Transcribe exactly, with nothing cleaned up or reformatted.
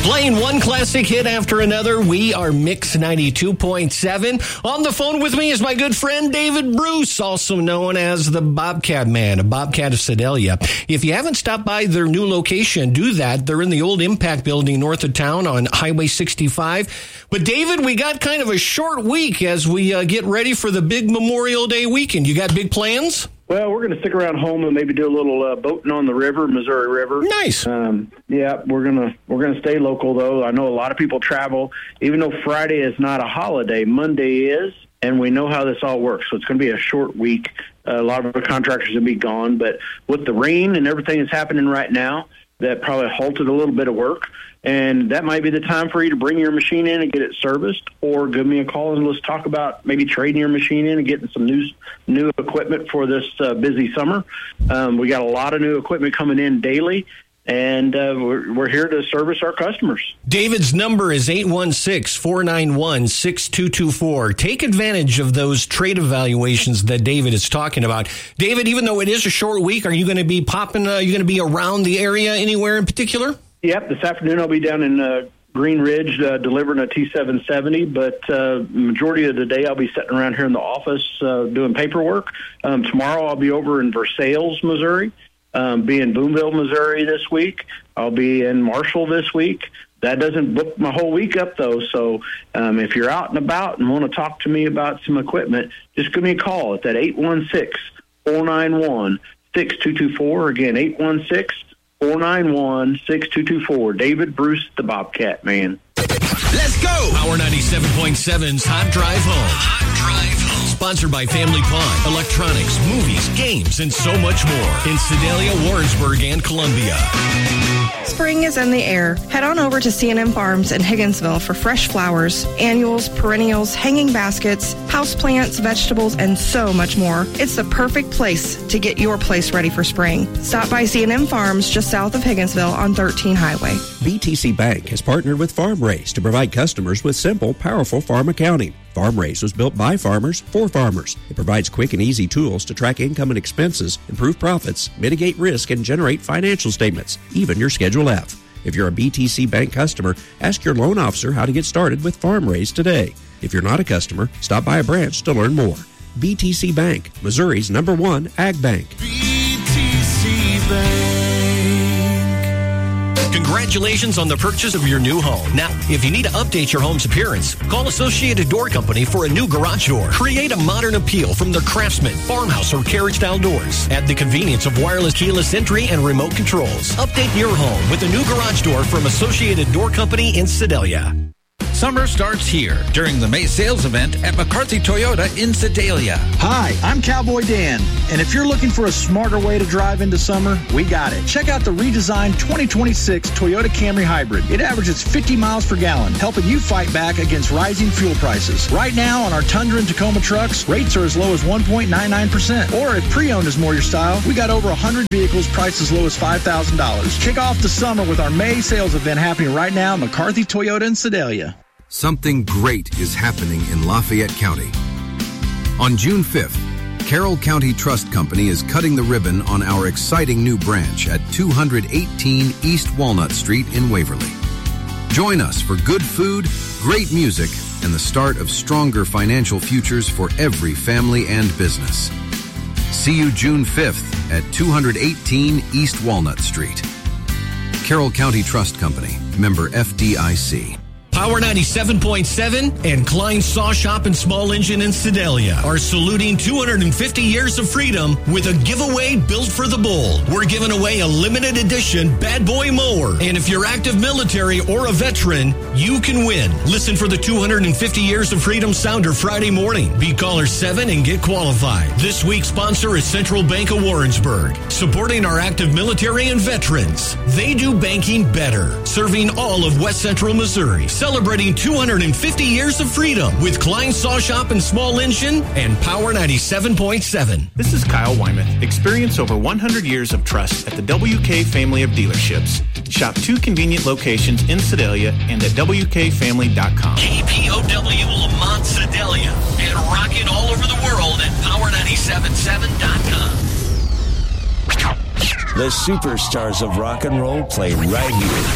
Playing one classic hit after another, we are Mix ninety-two point seven. On the phone with me is my good friend David Bruce, also known as the Bobcat Man, a Bobcat of Sedalia. If you haven't stopped by their new location, do that. They're in the old Impact Building north of town on Highway sixty-five. But David, we got kind of a short week as we uh, get ready for the big Memorial Day weekend. You got big plans? Well, we're going to stick around home and maybe do a little uh, boating on the river, Missouri River. Nice. Um, yeah, we're gonna we're gonna stay local though. I know a lot of people travel, even though Friday is not a holiday. Monday is, and we know how this all works. So it's going to be a short week. Uh, a lot of our contractors will be gone, but with the rain and everything that's happening right now, that probably halted a little bit of work. And that might be the time for you to bring your machine in and get it serviced, or give me a call and let's talk about maybe trading your machine in and getting some new new equipment for this uh, busy summer. Um, we got a lot of new equipment coming in daily, and uh, we're, we're here to service our customers. David's number is eight one six, four nine one, six two two four. Take advantage of those trade evaluations that David is talking about. David, even though it is a short week, are you going to be popping, uh, are you going to be around the area anywhere in particular? Yep, this afternoon I'll be down in uh, Green Ridge uh, delivering a T seven seventy, but uh, majority of the day I'll be sitting around here in the office uh, doing paperwork. Um, tomorrow I'll be over in Versailles, Missouri, um, be in Boonville, Missouri this week. I'll be in Marshall this week. That doesn't book my whole week up, though, so um, if you're out and about and want to talk to me about some equipment, just give me a call at that eight one six, four nine one, six two two four. Again, eight one six, four nine one, six two two four. David Bruce, the Bobcat Man. Let's go! Power ninety-seven point seven's Hot Drive Home. Hot Drive Home. Sponsored by Family Pond, electronics, movies, games, and so much more. In Sedalia, Warrensburg, and Columbia. Spring is in the air. Head on over to C and M Farms in Higginsville for fresh flowers, annuals, perennials, hanging baskets, houseplants, vegetables, and so much more. It's the perfect place to get your place ready for spring. Stop by C and M Farms just south of Higginsville on thirteen Highway. B T C Bank has partnered with FarmRaise to provide customers with simple, powerful farm accounting. FarmRaise was built by farmers for farmers. It provides quick and easy tools to track income and expenses, improve profits, mitigate risk, and generate financial statements, even your Schedule F. If you're a B T C Bank customer, ask your loan officer how to get started with FarmRaise today. If you're not a customer, stop by a branch to learn more. B T C Bank, Missouri's number one ag bank. B T C Bank. Congratulations on the purchase of your new home. Now, if you need to update your home's appearance, call Associated Door Company for a new garage door. Create a modern appeal from their Craftsman, farmhouse, or carriage-style doors. At the convenience of wireless keyless entry and remote controls. Update your home with a new garage door from Associated Door Company in Sedalia. Summer starts here during the May sales event at McCarthy Toyota in Sedalia. Hi, I'm Cowboy Dan, and if you're looking for a smarter way to drive into summer, we got it. Check out the redesigned twenty twenty-six Toyota Camry Hybrid. It averages fifty miles per gallon, helping you fight back against rising fuel prices. Right now on our Tundra and Tacoma trucks, rates are as low as one point nine nine percent. Or if pre-owned is more your style, we got over one hundred vehicles priced as low as five thousand dollars. Kick off the summer with our May sales event happening right now at McCarthy Toyota in Sedalia. Something great is happening in Lafayette County. On June fifth, Carroll County Trust Company is cutting the ribbon on our exciting new branch at two eighteen East Walnut Street in Waverly. Join us for good food, great music, and the start of stronger financial futures for every family and business. See you June fifth at two eighteen East Walnut Street. Carroll County Trust Company, member F D I C. Power ninety-seven point seven and Klein Saw Shop and Small Engine in Sedalia are saluting two hundred fifty years of freedom with a giveaway built for the bull. We're giving away a limited edition Bad Boy mower. And if you're active military or a veteran, you can win. Listen for the two hundred fifty years of freedom sounder Friday morning. Be caller seven and get qualified. This week's sponsor is Central Bank of Warrensburg, supporting our active military and veterans. They do banking better, serving all of West Central Missouri. Celebrating two hundred fifty years of freedom with Klein Saw Shop and Small Engine and Power ninety-seven point seven. This is Kyle Wyman. Experience over one hundred years of trust at the W K family of dealerships. Shop two convenient locations in Sedalia and at W K family dot com. K P O W Lamont Sedalia and rocking all over the world at power nine seven seven dot com. The superstars of rock and roll play right here.